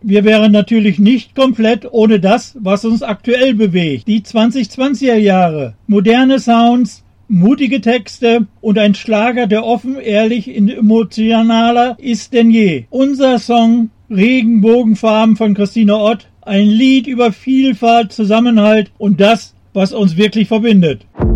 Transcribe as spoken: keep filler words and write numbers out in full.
wir wären natürlich nicht komplett ohne das, was uns aktuell bewegt. Die zwanzig-zwanziger Jahre, moderne Sounds, mutige Texte und ein Schlager, der offen, ehrlich und emotionaler ist denn je. Unser Song Regenbogenfarben von Christine Ott, ein Lied über Vielfalt, Zusammenhalt und das, was uns wirklich verbindet.